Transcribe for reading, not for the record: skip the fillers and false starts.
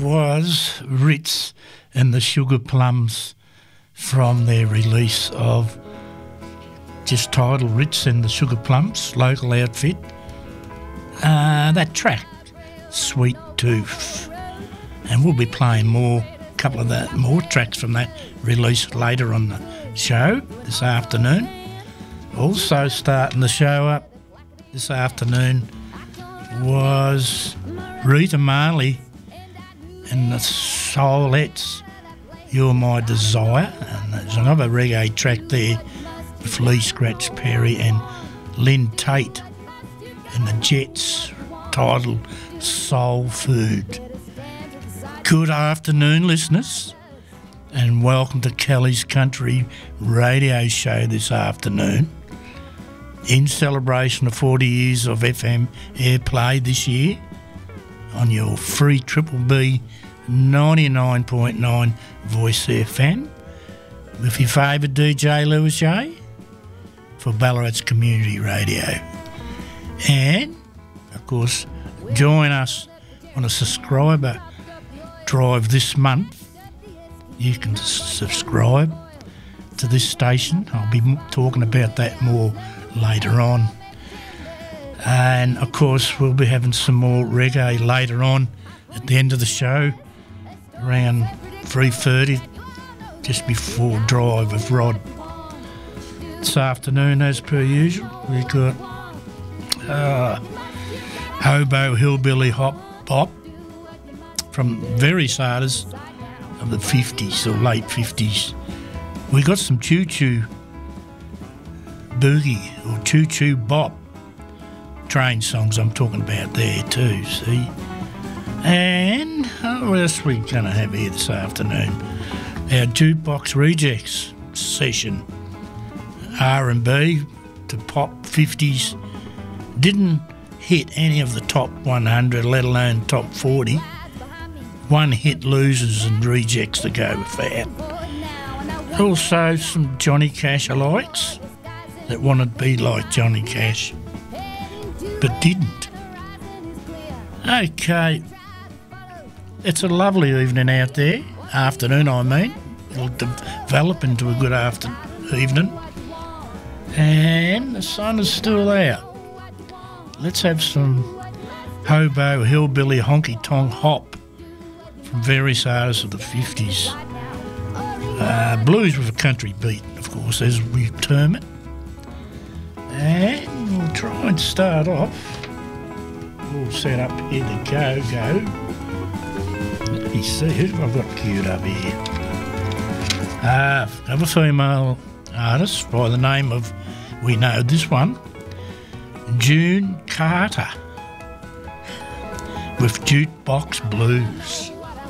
was Ritz and the Sugar Plums from their release of just titled Ritz and the Sugar Plums, local outfit. That track, Sweet Tooth. And we'll be playing more tracks from that release later on the show this afternoon. Also starting the show up this afternoon was Rita Marley and the Soulettes, You're My Desire. And there's another reggae track there with Lee Scratch Perry and Lynn Tate and the Jets, titled Soul Food. Good afternoon, listeners, and welcome to Kelly's Country Radio Show this afternoon. In celebration of 40 years of FM airplay this year on your free Triple B 99.9 Voice FM with your favourite DJ Lewis J for Ballarat's Community Radio. And, of course, join us on a subscriber drive this month. You can subscribe to this station. I'll be talking about that more later on. And, of course, we'll be having some more reggae later on at the end of the show, around 3:30, just before Drive with Rod. This afternoon, as per usual, we've got Hobo Hillbilly Hop Bop from various artists of the 50s or late 50s. We got some Choo Choo Boogie or Choo Choo Bop train songs I'm talking about there too, see? And what else we going to have here this afternoon? Our Jukebox Rejects session. R&B to pop 50s. Didn't hit any of the top 100, let alone top 40. One hit losers and rejects to go with that. Also some Johnny Cash alikes that wanted to be like Johnny Cash but didn't. Okay, it's a lovely evening out there. Afternoon, I mean. It'll develop into a good evening. And the sun is still out. Let's have some Hobo Hillbilly Honky Tonk Hop from various artists of the 50s. Blues with a country beat, of course, as we term it. And we'll try and start off. All set up here to go. Let me see who I've got queued up here. Another female artist by the name of, we know this one, June Carter with Jukebox Blues.